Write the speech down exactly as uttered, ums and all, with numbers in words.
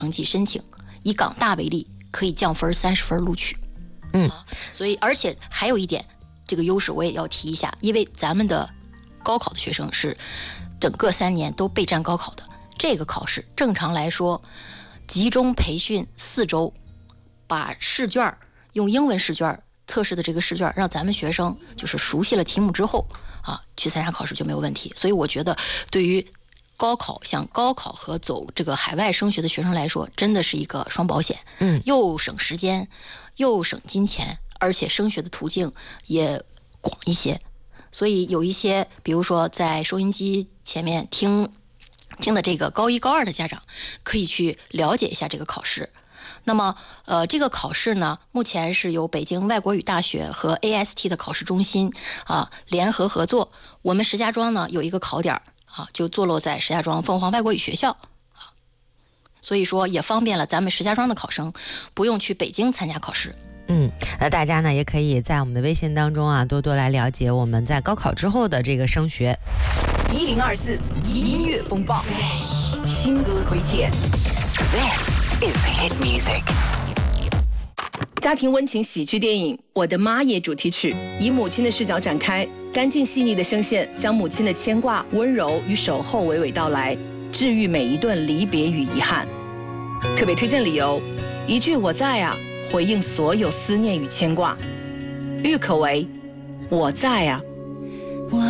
成绩申请，以港大为例，可以降分三十分录取。 嗯、 啊，所以而且还有一点，这个优势我也要提一下，因为咱们的高考的学生是整个三年都备战高考的，这个考试正常来说集中培训四周，把试卷用英文试卷测试的这个试卷让咱们学生就是熟悉了题目之后啊，去参加考试就没有问题。所以我觉得对于高考像高考和走这个海外升学的学生来说，真的是一个双保险， 嗯， 又省时间又省金钱，而且升学的途径也广一些。所以有一些比如说在收音机前面听听的这个高一高二的家长，可以去了解一下这个考试。那么呃，这个考试呢，目前是由北京外国语大学和 A S T 的考试中心啊联合合作。我们石家庄呢有一个考点啊，就坐落在石家庄凤凰外国语学校啊，所以说也方便了咱们石家庄的考生不用去北京参加考试。 嗯，那大家呢也可以在我们的微信当中啊，多多来了解我们在高考之后的这个升学。 一零二四音乐风暴，新歌推荐。This is hit music。家庭温情喜剧电影《我的妈耶》主题曲，以母亲的视角展开，干净细腻的声线将母亲的牵挂、温柔与守候娓娓道来，治愈每一段离别与遗憾。特别推荐理由：一句我在啊，回应所有思念与牵挂。郁可唯，我在啊。